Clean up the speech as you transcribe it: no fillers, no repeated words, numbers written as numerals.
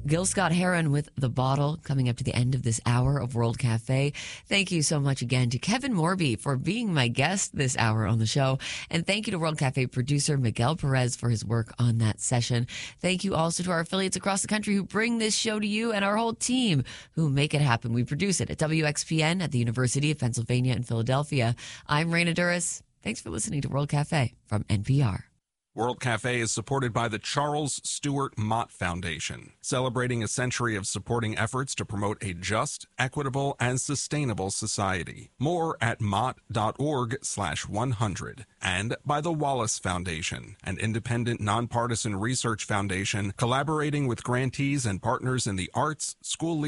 Gil Scott Heron with The Bottle, coming up to the end of this hour of World Cafe. Thank you so much again to Kevin Morby for being my guest this hour on the show. And thank you to World Cafe producer Miguel Perez for his work on that session. Thank you also to our affiliates across the country who bring this show to you and our whole team who make it happen. We produce it at WXPN at the University of Pennsylvania in Philadelphia. I'm Raina Duras. Thanks for listening to World Cafe from NPR. World Cafe is supported by the Charles Stewart Mott Foundation, celebrating a century of supporting efforts to promote a just, equitable, and sustainable society. More at mott.org/100. And by the Wallace Foundation, an independent, nonpartisan research foundation collaborating with grantees and partners in the arts, school